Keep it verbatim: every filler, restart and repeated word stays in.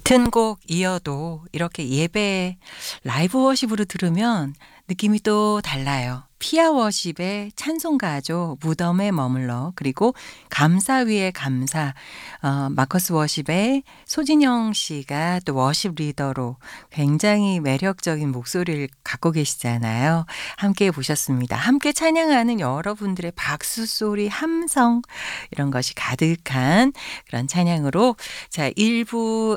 같은 곡 이어도 이렇게 예배 라이브 워십으로 들으면 느낌이 또 달라요. 피아 워십의 찬송가죠. 무덤에 머물러. 그리고 감사 위에 감사. 어 마커스 워십의 소진영 씨가 또 워십 리더로 굉장히 매력적인 목소리를 갖고 계시잖아요. 함께 보셨습니다. 함께 찬양하는 여러분들의 박수 소리, 함성 이런 것이 가득한 그런 찬양으로 자 일 부